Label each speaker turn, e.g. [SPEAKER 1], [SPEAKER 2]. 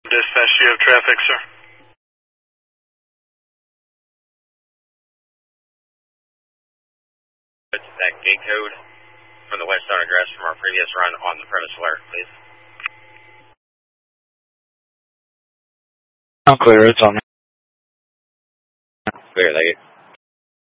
[SPEAKER 1] Dispatch, you have traffic, sir.
[SPEAKER 2] That gate code from the Whetstone address from our previous run on the premise alert, please.
[SPEAKER 1] I'm clear, it's on me.
[SPEAKER 2] Clear, thank you.